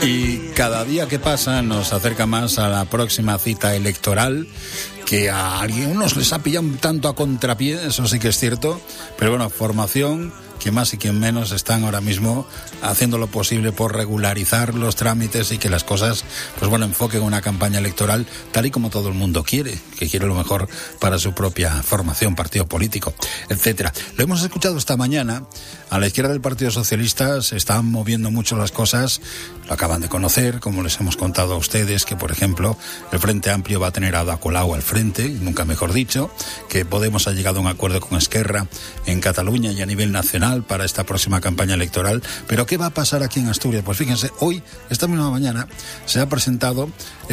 Y cada día que pasa nos acerca más a la próxima cita electoral, que a algunos les ha pillado un tanto a contrapié, eso sí que es cierto, pero bueno, formación, quien más y quien menos están ahora mismo haciendo lo posible por regularizar los trámites y que las cosas, pues bueno, enfoquen una campaña electoral tal y como todo el mundo quiere, que quiere lo mejor para su propia formación, partido político, etcétera. Lo hemos escuchado esta mañana. A la izquierda del Partido Socialista se están moviendo mucho las cosas, lo acaban de conocer, como les hemos contado a ustedes, que por ejemplo el Frente Amplio va a tener a Ada Colau al frente, nunca mejor dicho, que Podemos ha llegado a un acuerdo con Esquerra en Cataluña y a nivel nacional para esta próxima campaña electoral. Pero ¿qué va a pasar aquí en Asturias? Pues fíjense, hoy, esta misma mañana, se ha presentado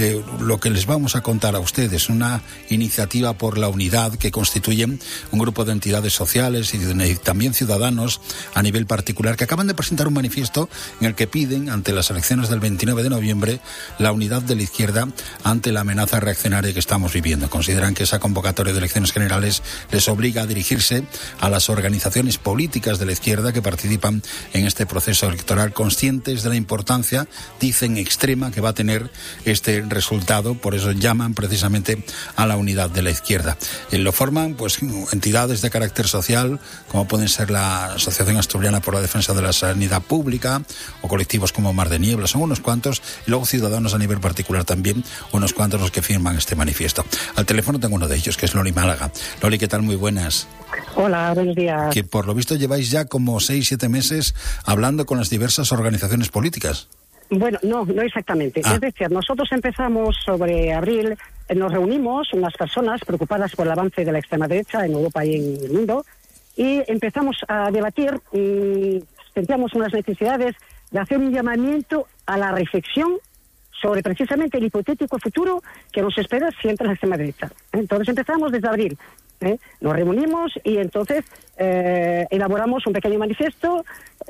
lo que les vamos a contar a ustedes, una iniciativa por la unidad que constituyen un grupo de entidades sociales y también ciudadanos a nivel particular, que acaban de presentar un manifiesto en el que piden, ante las elecciones del 29 de noviembre, la unidad de la izquierda ante la amenaza reaccionaria que estamos viviendo. Consideran que esa convocatoria de elecciones generales les obliga a dirigirse a las organizaciones políticas de la izquierda que participan en este proceso electoral, conscientes de la importancia, dicen, extrema que va a tener este resultado. Por eso llaman precisamente a la unidad de la izquierda. Lo forman pues entidades de carácter social, como pueden ser la Asociación Asturiana por la Defensa de la Sanidad Pública o colectivos como Mar de Niebla, son unos cuantos, y luego ciudadanos a nivel particular también, unos cuantos los que firman este manifiesto. Al teléfono tengo uno de ellos, que es Loli Málaga. Loli, ¿qué tal? Muy buenas. Hola, buenos días. Que por lo visto lleváis ya como 6-7 meses hablando con las diversas organizaciones políticas. Bueno, no exactamente. Es decir, nosotros empezamos sobre abril, nos reunimos unas personas preocupadas por el avance de la extrema derecha en Europa y en el mundo, y empezamos a debatir y sentíamos unas necesidades de hacer un llamamiento a la reflexión sobre precisamente el hipotético futuro que nos espera si entra la extrema derecha. Entonces empezamos desde abril. Nos reunimos y entonces elaboramos un pequeño manifiesto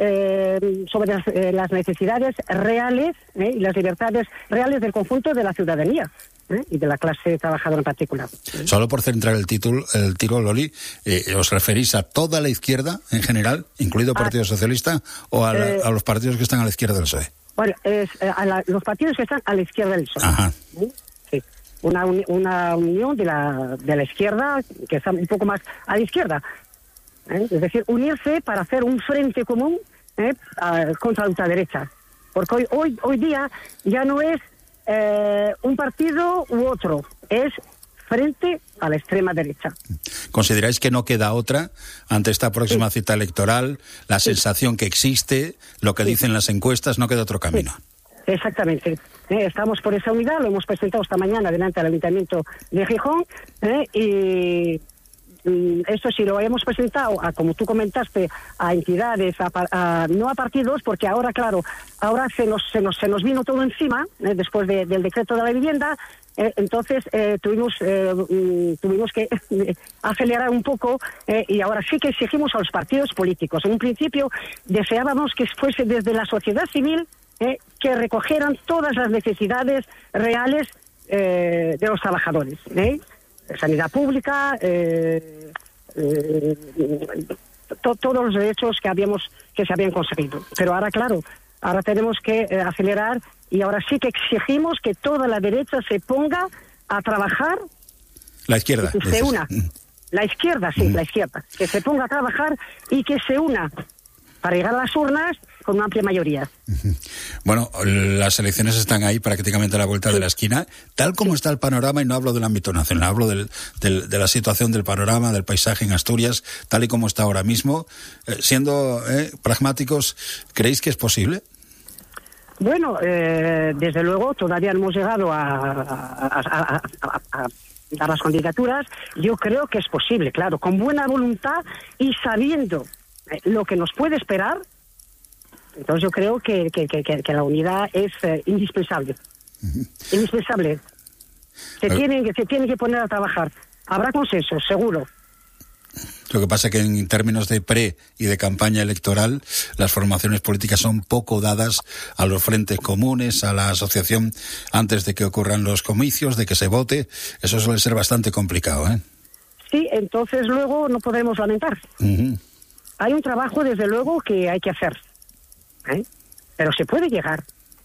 sobre las necesidades reales y las libertades reales del conjunto de la ciudadanía y de la clase trabajadora en particular. Solo por centrar el tiro, Loli, ¿os referís a toda la izquierda en general, incluido el Partido Socialista, o a los partidos que están a la izquierda del PSOE? Bueno, los partidos que están a la izquierda del PSOE. Ajá. Sí. Una unión de la izquierda que está un poco más a la izquierda. Es decir, unirse para hacer un frente común contra la ultraderecha. Porque hoy día ya no es un partido u otro, es frente a la extrema derecha. ¿Consideráis que no queda otra ante esta próxima cita electoral? La sensación que existe, lo que dicen las encuestas, no queda otro camino. Exactamente. Estamos por esa unidad, lo hemos presentado esta mañana delante del Ayuntamiento de Gijón, y esto sí lo hemos presentado, como tú comentaste, a entidades, no a partidos, porque ahora, claro, ahora se nos vino todo encima, después del decreto de la vivienda. Entonces tuvimos que acelerar un poco, y ahora sí que exigimos a los partidos políticos. En un principio deseábamos que fuese desde la sociedad civil, que recogieran todas las necesidades reales de los trabajadores, sanidad pública, todos los derechos que se habían conseguido. Pero ahora, claro, ahora tenemos que acelerar, y ahora sí que exigimos que toda la derecha se ponga a trabajar. La izquierda. Que se una. La izquierda, sí, la izquierda. Que se ponga a trabajar y que se una para llegar a las urnas con una amplia mayoría. Bueno, las elecciones están ahí prácticamente a la vuelta de la esquina. Tal como está el panorama, y no hablo del ámbito nacional, hablo de la situación del panorama, del paisaje en Asturias, tal y como está ahora mismo, siendo pragmáticos, ¿creéis que es posible? Bueno, desde luego todavía no hemos llegado a las candidaturas. Yo creo que es posible, claro, con buena voluntad y sabiendo lo que nos puede esperar. Entonces yo creo que la unidad es indispensable. Indispensable. Se tienen que poner a trabajar. Habrá consenso, seguro. Lo que pasa es que en términos de pre y de campaña electoral, las formaciones políticas son poco dadas a los frentes comunes, a la asociación antes de que ocurran los comicios, de que se vote. Eso suele ser bastante complicado, ¿eh? Sí, entonces luego no podremos lamentar. Hay un trabajo, desde luego, que hay que hacer, pero se puede llegar.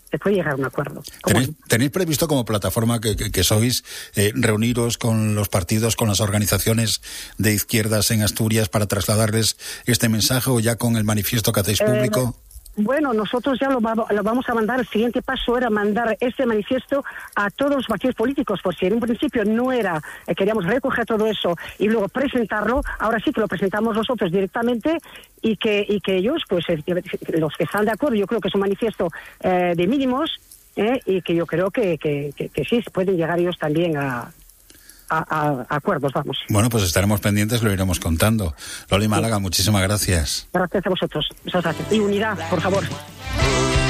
se puede llegar a un acuerdo. ¿Tenéis previsto como plataforma que sois reuniros con los partidos, con las organizaciones de izquierdas en Asturias para trasladarles este mensaje, o ya con el manifiesto que hacéis público? Bueno, nosotros ya lo vamos a mandar. El siguiente paso era mandar este manifiesto a todos los partidos políticos, por si en un principio no era, queríamos recoger todo eso y luego presentarlo. Ahora sí que lo presentamos nosotros directamente y que ellos, pues los que están de acuerdo, yo creo que es un manifiesto de mínimos, y que yo creo que sí pueden llegar ellos también a acuerdos, vamos. Bueno, pues estaremos pendientes, lo iremos contando. Loli Málaga, muchísimas gracias. Gracias a vosotros. Muchas gracias. Y unidad, por favor.